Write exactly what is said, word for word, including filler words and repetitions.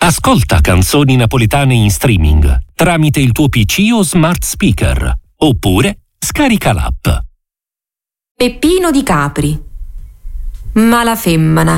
Ascolta canzoni napoletane in streaming tramite il tuo P C o smart speaker, oppure scarica l'app. Peppino di Capri. Ma la femmina